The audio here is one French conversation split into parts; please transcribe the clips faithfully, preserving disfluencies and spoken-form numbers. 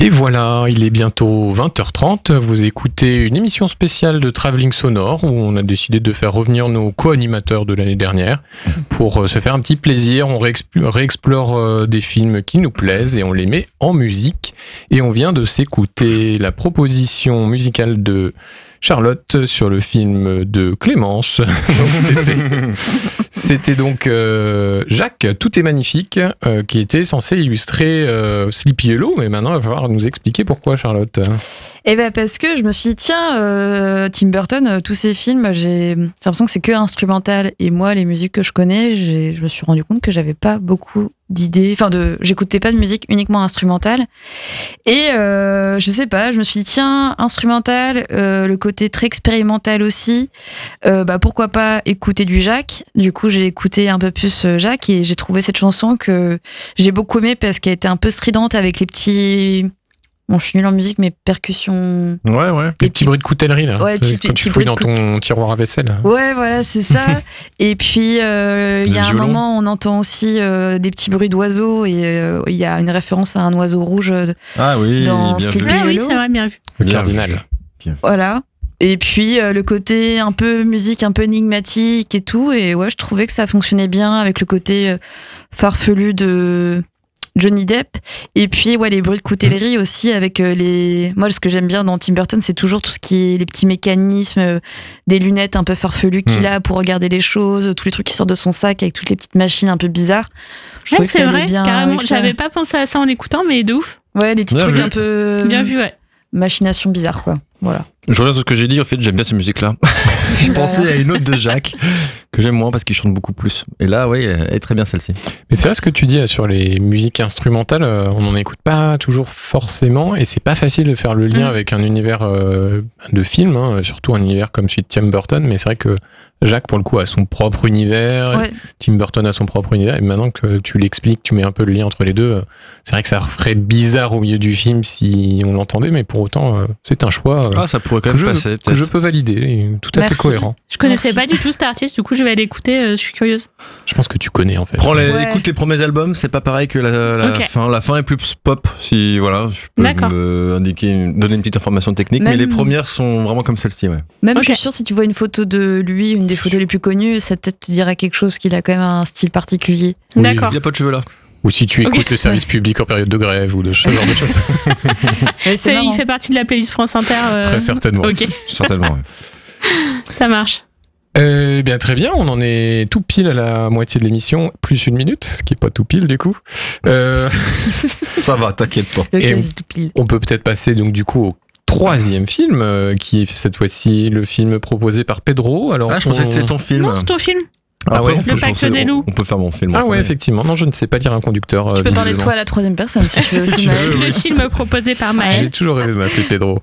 Et voilà, il est bientôt vingt heures trente, vous écoutez une émission spéciale de Travelling Sonore où on a décidé de faire revenir nos co-animateurs de l'année dernière pour se faire un petit plaisir. On réexplore, réexplore des films qui nous plaisent et on les met en musique. Et on vient de s'écouter la proposition musicale de Charlotte sur le film de Clémence. Donc c'était, c'était donc euh, Jacques, Tout est magnifique, euh, qui était censé illustrer euh, Sleepy Hollow, mais maintenant il va falloir nous expliquer pourquoi, Charlotte. Eh ben parce que je me suis dit, tiens, euh, Tim Burton, euh, tous ses films, j'ai, j'ai l'impression que c'est que instrumental. Et moi, les musiques que je connais, j'ai, je me suis rendu compte que j'avais pas beaucoup d'idées. Enfin, de, j'écoutais pas de musique uniquement instrumentale. Et euh, je sais pas, je me suis dit, tiens, instrumental, euh, le côté très expérimental aussi. Euh, bah pourquoi pas écouter du Jacques. Du coup, j'ai écouté un peu plus Jacques et j'ai trouvé cette chanson que j'ai beaucoup aimée parce qu'elle était un peu stridente avec les petits. Bon, je suis nulle en musique, mais percussions. Ouais, ouais. Les, les petits, petits bruits de coutellerie, là. Ouais, petits, quand tu fouilles dans ton tiroir à vaisselle. Ouais, voilà, c'est ça. Et puis, il euh, y a un moment, on entend aussi euh, des petits bruits d'oiseaux et il euh, y a une référence à un oiseau rouge ah, oui, dans Sleepy Hollow. Ah oui, c'est vrai, bien vu. Le cardinal. Bien. Voilà. Et puis, euh, le côté un peu musique, un peu énigmatique et tout. Et ouais, je trouvais que ça fonctionnait bien avec le côté euh, farfelu de Johnny Depp. Et puis, ouais, les bruits de coutellerie aussi avec euh, les... Moi, ce que j'aime bien dans Tim Burton, c'est toujours tout ce qui est les petits mécanismes, euh, des lunettes un peu farfelues qu'il mmh. a pour regarder les choses, tous les trucs qui sortent de son sac avec toutes les petites machines un peu bizarres. Je ouais, c'est vrai, bien carrément. J'avais pas pensé à ça en l'écoutant, mais de ouf. Ouais, les petits bien trucs vu. un peu... Bien vu, ouais. Machination bizarre, quoi. Voilà. Je reviens sur ce que j'ai dit, en fait, j'aime bien cette musique-là. Je pensais à une autre de Jacques, que j'aime moins parce qu'il chante beaucoup plus. Et là, oui, elle est très bien celle-ci. Mais c'est vrai ce que tu dis là, sur les musiques instrumentales, euh, on n'en écoute pas toujours forcément, et c'est pas facile de faire le lien mmh. avec un univers euh, de film, hein, surtout un univers comme celui de Tim Burton, mais c'est vrai que Jacques, pour le coup, a son propre univers, ouais. Tim Burton a son propre univers, et maintenant que tu l'expliques, tu mets un peu le lien entre les deux, c'est vrai que ça ferait bizarre au milieu du film si on l'entendait, mais pour autant, c'est un choix ah, ça pourrait quand même que, passer, je, que je peux valider, tout à Merci. fait cohérent. Je connaissais Merci. pas du tout cet artiste, du coup je vais aller l'écouter, euh, je suis curieuse. Je pense que tu connais en fait. Prends les, ouais. Écoute les premiers albums, c'est pas pareil que la, la okay. fin. La fin est plus pop, si voilà, je peux D'accord. me indiquer, donner une petite information technique, Même... mais les premières sont vraiment comme celle-ci, ouais. Même okay. je suis sûre, si tu vois une photo de lui, une des photos les plus connues, ça peut-être te dirait quelque chose qu'il a quand même un style particulier. Oui, D'accord. il a pas de cheveux là. Ou si tu écoutes okay. le service public en période de grève ou de ce genre de choses. Ouais, c'est il fait partie de la playlist France Inter. Euh... Très certainement. Ok. Certainement. Ouais. Ça marche. Euh, bien très bien, on en est tout pile à la moitié de l'émission, plus une minute, ce qui est pas tout pile du coup. Euh... Ça va, t'inquiète pas. Le quasi tout pile. On peut peut-être passer donc du coup au troisième film, euh, qui est cette fois-ci le film proposé par Pedro. Alors, ah, je pensais on... que c'était ton film. Non, c'est ton film. Ah ouais, le pacte des loups. On peut faire mon film. Ah ouais, effectivement. Non, je ne sais pas lire un conducteur. Tu euh, peux parler de toi à la troisième personne si tu veux aussi. Le, le film proposé par Maël. J'ai toujours rêvé de m'appeler Pedro.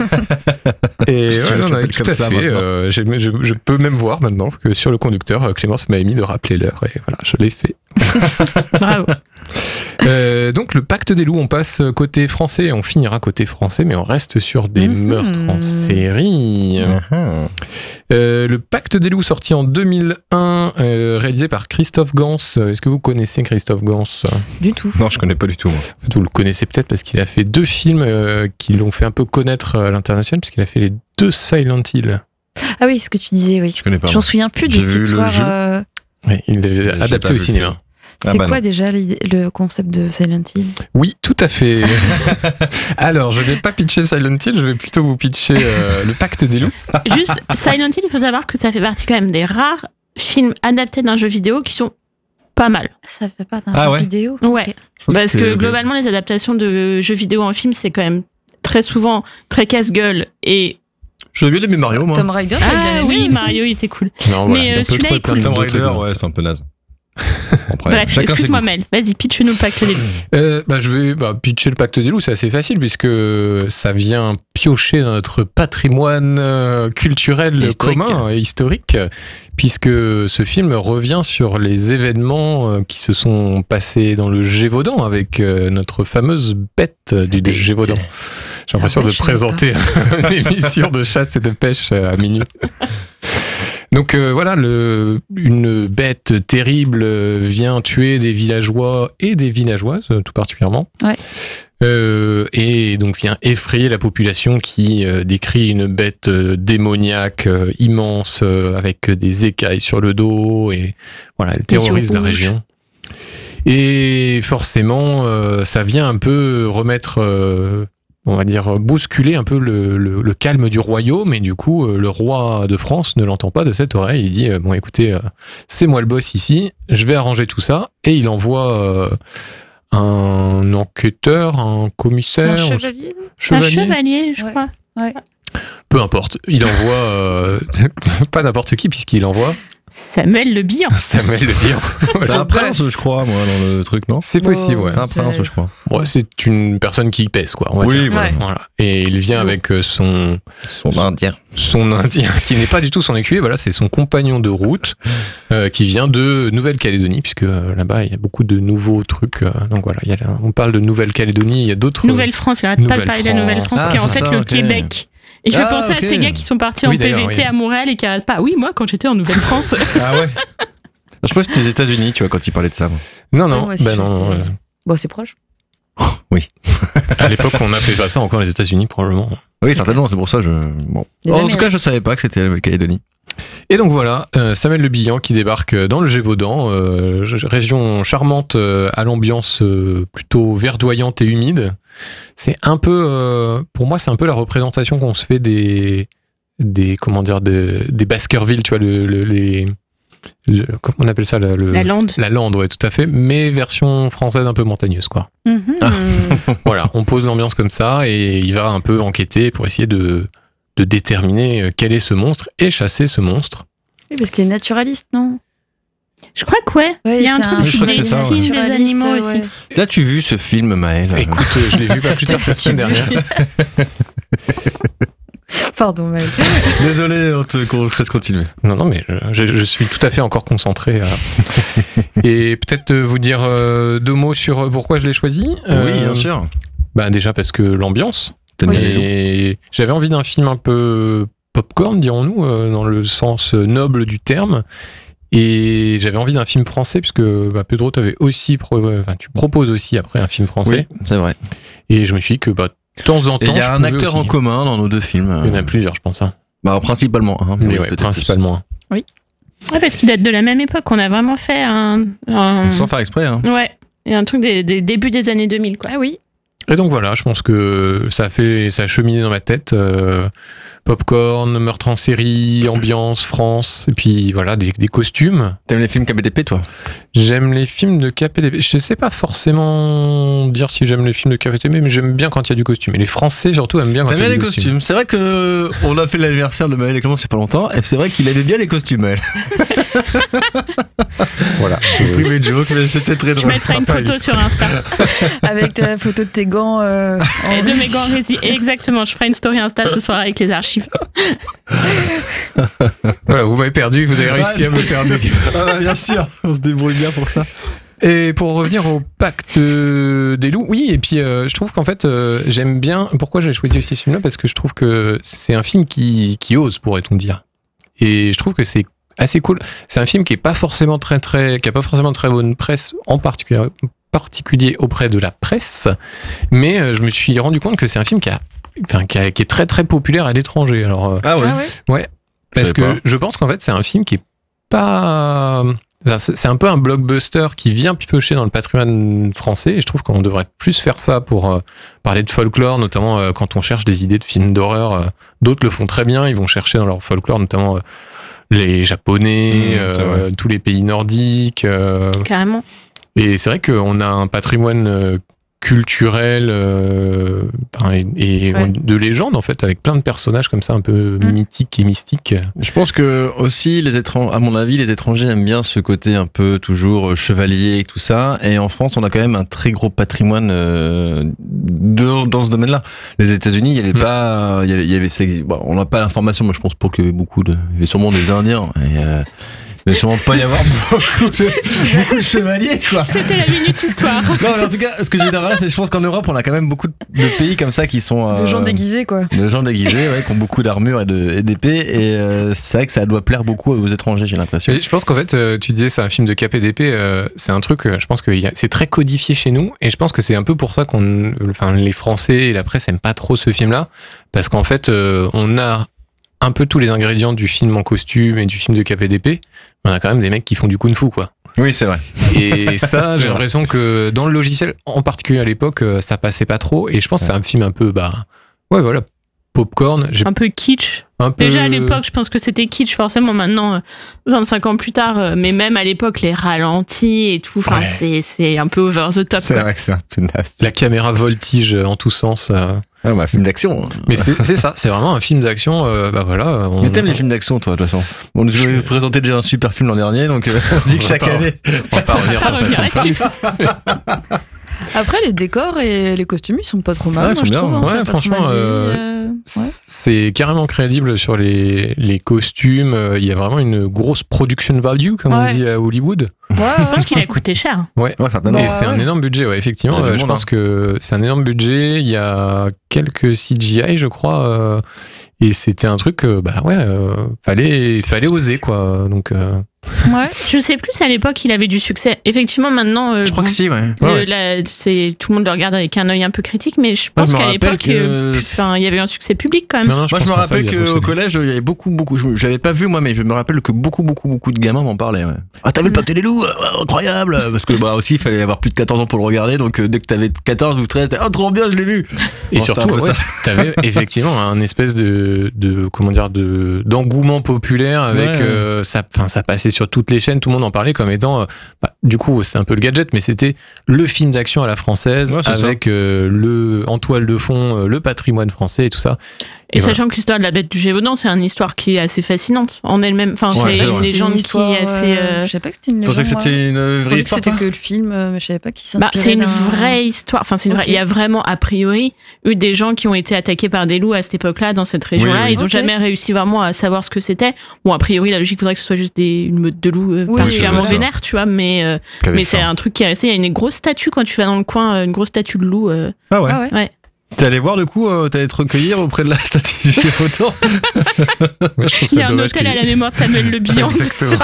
Et ouais, non, non, tout à ça, fait. Euh, je, je peux même voir maintenant que sur le conducteur, Clémence m'a émis de rappeler l'heure. Et voilà, je l'ai fait. Bravo. Euh, donc le pacte des loups, on passe côté français, on finira côté français, mais on reste sur des mmh. meurtres en série. Mmh. Euh, le pacte des loups, sorti en deux mille un, euh, réalisé par Christophe Gans. Est-ce que vous connaissez Christophe Gans ? Du tout. Non, je connais pas du tout. Moi. En fait, vous le connaissez peut-être parce qu'il a fait deux films euh, qui l'ont fait un peu connaître à l'international, puisqu'il a fait les deux Silent Hill. Ah oui, ce que tu disais, oui. Je connais pas. Je m'en souviens plus de cette histoire. Euh... Oui, il l'avait adapté au cinéma. C'est ah bah quoi non. déjà le concept de Silent Hill ? Oui, tout à fait. Alors, je ne vais pas pitcher Silent Hill, je vais plutôt vous pitcher euh, le pacte des loups. Juste, Silent Hill, il faut savoir que ça fait partie quand même des rares films adaptés d'un jeu vidéo qui sont pas mal. Ça fait pas d'un ah jeu ouais. vidéo ? Ouais. Okay. Parce que, que globalement, les adaptations de jeux vidéo en film, c'est quand même très souvent très casse-gueule et... J'ai bien aimé Mario, moi. Tom Raider, ah bien aimé oui, aussi. Mario, il était cool. Non, voilà, mais euh, celui-là est cool. Tom Raider, ouais, c'est un peu naze. Après, bref, excuse-moi Mel, vas-y, pitch-nous le pacte des loups. Euh, bah, je vais bah, pitcher le pacte des loups, c'est assez facile puisque ça vient piocher dans notre patrimoine euh, culturel historique. commun et historique, puisque ce film revient sur les événements euh, qui se sont passés dans le Gévaudan avec euh, notre fameuse bête du bête. Gévaudan. J'ai l'impression ah, de présenter une émission de chasse et de pêche à minuit. Donc euh, voilà, le, une bête terrible vient tuer des villageois et des villageoises, tout particulièrement. Ouais. Euh, et donc vient effrayer la population qui euh, décrit une bête euh, démoniaque euh, immense euh, avec des écailles sur le dos et voilà, elle terrorise la région. Et forcément, euh, ça vient un peu remettre, euh, on va dire, bousculer un peu le, le, le calme du royaume. Et du coup, euh, le roi de France ne l'entend pas de cette oreille. Il dit, euh, bon écoutez, euh, c'est moi le boss ici, je vais arranger tout ça. Et il envoie euh, un enquêteur, un commissaire... C'est un chevalier, chevalier. Un chevalier, je Ouais. crois. Ouais. Peu importe, il envoie... euh, pas n'importe qui, puisqu'il envoie... Samuel Le Bihan. Samuel Le Bihan. C'est un prince, je crois, moi, dans le truc, non? C'est possible, ouais. C'est un prince, je crois. Bon, c'est une personne qui pèse, quoi. On va Oui, dire. voilà. Ouais. Voilà. Et il vient avec euh, son, Son indien. son indien, qui n'est pas du tout son écuyer, voilà, c'est son compagnon de route, euh, qui vient de Nouvelle-Calédonie, puisque euh, là-bas, il y a beaucoup de nouveaux trucs. euh, donc voilà, il y a, on parle de Nouvelle-Calédonie, il y a d'autres... Nouvelle-France, il arrête pas de parler de la Nouvelle-France. Nouvelle-France, qui est Ah, en c'est fait ça, le ok. Québec. Et je Ah, pensais ok. à ces gars qui sont partis Oui, en P V T d'ailleurs, oui. à Montréal et qui arrêtent pas. Oui, moi, quand j'étais en Nouvelle-France. Ah ouais? Je pense que c'était les États-Unis, tu vois, quand il parlait de ça. moi. Non, non, Ouais, moi aussi, bah je non. restais- euh, Bon, c'est proche. à l'époque, on appelait pas ça encore les États-Unis, probablement. Oui, certainement, c'est pour ça. Je... Bon. Les Oh, en tout Amériques. cas, je savais pas que c'était la Nouvelle-Calédonie. Et donc voilà, euh, Samuel Le Bihan qui débarque dans le Gévaudan, euh, région charmante euh, à l'ambiance euh, plutôt verdoyante et humide. C'est un peu, euh, pour moi, c'est un peu la représentation qu'on se fait des, des comment dire, des, des Baskerville, tu vois, le, le- les, le- comment on appelle ça, le, le- La Lande. la Lande, ouais, tout à fait, mais version française un peu montagneuse, quoi. Mhm. Voilà, on pose l'ambiance comme ça et il va un peu enquêter pour essayer de, de déterminer quel est ce monstre et chasser ce monstre. Oui, parce qu'il est naturaliste, non? Je crois que ouais. Ouais, Il y a un c'est truc un- je sur crois que c'est ça, ouais. médecine des Naturaliste, animaux ouais. aussi. L'as-tu vu ce film, Maël? Écoute, je l'ai vu pas plus tard que la semaine dernière. Pardon, Maël. Désolé, on te on te laisse continuer. Non, non, mais je, je suis tout à fait encore concentré. à- Et peut-être euh, vous dire euh, deux mots sur euh, pourquoi je l'ai choisi. Oui, Euh, bien sûr. Bah déjà parce que l'ambiance. T'aimes bien les loups. Et j'avais envie d'un film un peu popcorn, dirons-nous, euh, dans le sens euh, noble du terme. Et j'avais envie d'un film français, puisque bah, Pedro, t'avais aussi pro- euh, enfin, tu proposes aussi après un film français. Oui, c'est vrai. Et je me suis dit que bah, de temps en Et temps, il y je a un pouvais acteur aussi. en commun dans nos deux films. Il y en a plusieurs, je pense. Hein. Bah, principalement. Hein, Mais oui, ouais, peut-être principalement. Ouais, parce qu'ils datent de la même époque. On a vraiment fait un. un- plus. Sans faire exprès. Hein. Ouais. Et un truc des, des débuts des années deux mille, quoi. Ah oui. Et donc voilà, je pense que ça a fait, ça a cheminé dans ma tête. Euh, popcorn, meurtre en série, ambiance, France, et puis voilà, des, des costumes. T'aimes les films K B T P, toi? J'aime les films de K P D P. Je sais pas forcément dire si j'aime les films de K P D P, mais j'aime bien quand il y a du costume. Et les Français surtout aiment bien quand T'aimes il y a bien du les costume. costumes. C'est vrai que on a fait l'anniversaire de Maël et Clément c'est pas longtemps, et c'est vrai qu'il aimait bien les costumes, Maël. Voilà. J'ai pris mes jokes, mais c'était très Je drôle. mettrai une sera pas photo illustré. sur Insta. Avec ta photo de tes gants. euh, en Et de mes riz. gants rési. Exactement, je ferai une story Insta ce soir avec les archives. Voilà, vous m'avez perdu, vous avez réussi à me faire dégueu. Ah bah, bien sûr, on se débrouille bien pour ça. Et pour revenir au pacte des loups, oui, et puis euh, je trouve qu'en fait, euh, j'aime bien. Pourquoi j'ai choisi aussi ce film-là? Parce que je trouve que c'est un film qui, qui ose, pourrait-on dire. Et je trouve que c'est assez cool. C'est un film qui est pas forcément très, très, qui a pas forcément très bonne presse, en particulier, particulier auprès de la presse. Mais euh, je me suis rendu compte que c'est un film qui a, enfin, qui, a- qui est très, très populaire à l'étranger. Alors, euh, Ah ouais. Ah ouais. ouais, parce savais que pas. je pense qu'en fait, c'est un film qui est pas. Enfin, c'est c'est un peu un blockbuster qui vient piocher dans le patrimoine français et je trouve qu'on devrait plus faire ça pour euh, parler de folklore, notamment euh, quand on cherche des idées de films d'horreur. euh, D'autres le font très bien, ils vont chercher dans leur folklore, notamment euh, les Japonais, Mmh, c'est euh, tous les pays nordiques. euh, Carrément. et c'est vrai qu'on a un patrimoine euh, culturel euh, enfin, et, et Ouais. de légende en fait, avec plein de personnages comme ça un peu Mm. mythiques et mystiques. Je pense que aussi les étrangers, à mon avis, les étrangers aiment bien ce côté un peu toujours euh, chevalier et tout ça. Et en France, on a quand même un très gros patrimoine euh, de, dans ce domaine-là. Les États-Unis, il y avait Mm. pas, il y avait, il y avait ça existe- bon, on n'a pas l'information, mais je pense pas qu'il y avait beaucoup de, il y avait sûrement des Indiens. Et, euh, Il va sûrement pas y avoir beaucoup de, beaucoup de chevaliers, quoi. C'était la minute histoire. Non, mais en tout cas, ce que je veux dire là, c'est que je pense qu'en Europe, on a quand même beaucoup de pays comme ça qui sont. De euh, gens déguisés, quoi. De gens déguisés, ouais, qui ont beaucoup d'armure et, de, et d'épées. Et euh, c'est vrai que ça doit plaire beaucoup aux étrangers, j'ai l'impression. Mais je pense qu'en fait, euh, tu disais c'est un film de cap et d'épée, euh, c'est un truc, euh, je pense que y a, c'est très codifié chez nous, et je pense que c'est un peu pour ça qu'on, enfin, les Français et la presse aiment pas trop ce film-là, parce qu'en fait, euh, on a un peu tous les ingrédients du film en costume et du film de cap et d'épée, mais on a quand même des mecs qui font du kung-fu, quoi. Oui, c'est vrai. Et ça, C'est j'ai vrai. l'impression que dans le logiciel, en particulier à l'époque, euh, ça passait pas trop, et je pense que c'est un film un peu, bah, ouais, voilà, popcorn. J'ai Un peu kitsch. un peu... Déjà à l'époque, je pense que c'était kitsch, forcément. Maintenant, euh, vingt-cinq ans plus tard, euh, mais même à l'époque, les ralentis et tout, enfin, Ouais. c'est, c'est un peu over the top. C'est quoi. vrai que c'est un peu nasty. La caméra voltige en tous sens. euh. Ah, bah, film d'action. Mais c'est, c'est ça, c'est vraiment un film d'action. euh, bah voilà. On, Mais t'aimes les films d'action, toi, de toute façon. On nous avait présenté déjà un super film l'an dernier, donc euh, on se dit que On va chaque pas- année. On va pas revenir On va sur Fast and revenir Furious. Après, les décors et les costumes, ils sont pas trop mal, Ouais, moi, ils sont je bien. trouve. hein, Ouais, ça a pas trop franchement, mal euh, vieilli, euh, ouais. C'est carrément crédible sur les, les costumes. euh, Il y a vraiment une grosse production value, comme on Ouais. dit à Hollywood. Ouais, ouais, Je pense qu'il a franchement. coûté cher. Ouais. Ouais, certainement. Et Bah, c'est un ouais. énorme budget, ouais, effectivement. Il y a du Euh, je monde, pense que c'est un énorme budget. Il y a quelques C G I, je crois. euh, et c'était un truc, euh, bah ouais, euh, fallait, fallait oser, quoi. Donc, euh, Ouais. Je sais plus si à l'époque il avait du succès. Effectivement, maintenant, euh, Je crois bon, que si, ouais. le- Ouais, ouais. la- c'est, tout le monde le regarde avec un œil un peu critique, mais je pense je me qu'à rappelle l'époque, que- euh, enfin, il y avait un succès public quand même. non, non, Moi, je pense me qu'en ça, rappelle il a qu'au fonctionné. collège, il y avait beaucoup, beaucoup. Je je l'avais pas vu moi, mais je me rappelle que beaucoup, beaucoup, beaucoup de gamins m'en parlaient. Ouais. Ah, t'as vu le Pacte des loups, euh, incroyable. Parce que bah aussi, il fallait avoir plus de quatorze ans pour le regarder, donc euh, dès que t'avais quatorze ou treize, t'es oh trop bien, je l'ai vu. Et Bon, surtout, c'était un peu ouais, ça. t'avais effectivement un espèce de, de comment dire, de d'engouement populaire avec Ouais. euh, ça, enfin ça passait sur toutes les chaînes, tout le monde en parlait comme étant, euh, bah, du coup c'est un peu le gadget, mais c'était le film d'action à la française Ouais, c'est avec euh, le en toile de fond euh, le patrimoine français et tout ça. Et Et sachant que l'histoire de la bête du Gévaudan, c'est une histoire qui est assez fascinante en elle-même. Enfin, Ouais, c'est c'est une vrai. légende qui est assez. euh, Je savais pas que c'était une Je pensais légende. que c'était une Je vraie pensais que histoire. c'était toi que le film, euh, mais je savais pas qu'il Bah, s'inspirait c'est une d'un- vraie histoire. Enfin, c'est une vraie. Ok. Il y a vraiment, a priori, eu des gens qui ont été attaqués par des loups à cette époque-là, dans cette région-là. Oui, oui. Ils ont Ok. jamais réussi vraiment à savoir ce que c'était. Bon, a priori, la logique voudrait que ce soit juste des, une meute de loups euh, Oui, particulièrement oui, oui. vénère, tu vois. Mais, euh, mais c'est un truc qui est resté. Il y a une grosse statue quand tu vas dans le coin, euh, une grosse statue de loup. euh. Ah ouais. Ah ouais. Ouais. T'es allé voir du coup, euh, t'es allé te recueillir auprès de la statue du Gévaudan. Ouais, je trouve Il y ça a un dommage hôtel qu'il- à la mémoire de Samuel Le Bihan. Exactement.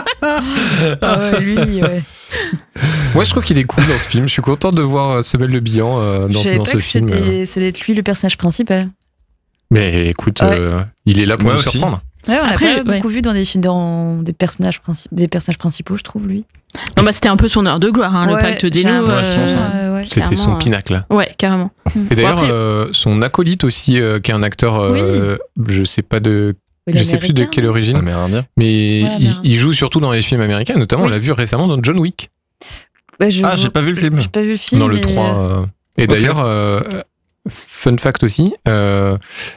Ah ouais, lui, ouais. Moi je trouve qu'il est cool dans ce film. Je suis content de voir euh, Samuel Le Bihan euh, Je dans, savais dans pas ce que film. c'était, ça allait être lui le personnage principal. Mais écoute, Ouais. euh, il est là pour Moi nous aussi. surprendre. Ouais, on l'a Après, pas ouais. beaucoup vu dans des films, dans des personnages principaux, des personnages principaux, je trouve, lui. Non, bah, c'était un peu son heure de gloire, hein, le Ouais, pacte des j'ai loups. l'impression, euh, ouais, ouais. C'était son Clairement, euh, pinacle. Ouais, carrément. Et d'ailleurs, Bon, après- euh, son acolyte aussi, euh, qui est un acteur, euh, je sais pas de, Il est je sais plus de américain, quelle non origine, Amérindien. mais Ouais, il, amérindien. il joue surtout dans les films américains, notamment Oui. on l'a vu récemment dans John Wick, Ouais, je- Ah, j'ai pas vu le film. J'ai pas vu le film. dans le mais- trois. euh. Et Ok. d'ailleurs, euh, fun fact aussi, euh,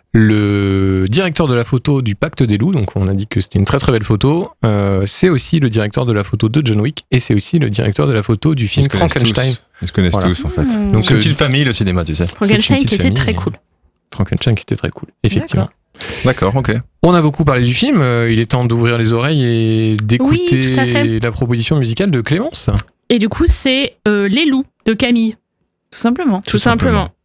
le directeur de la photo du Pacte des loups, donc on a dit que c'était une très très belle photo, euh, c'est aussi le directeur de la photo de John Wick et c'est aussi le directeur de la photo du film Ils se connaissent Frankenstein. tous. Ils se connaissent Voilà. tous en fait. Hmm. Donc, C'est une euh, petite famille le cinéma, tu sais. Frankenstein C'est une qui petite était très famille. cool. Frankenstein qui était très cool, effectivement. D'accord, ok. On a beaucoup parlé du film, euh, il est temps d'ouvrir les oreilles et d'écouter Oui, tout à fait. la proposition musicale de Clémence. Et du coup, c'est euh, Les loups de Camille, Tout simplement. tout, simplement.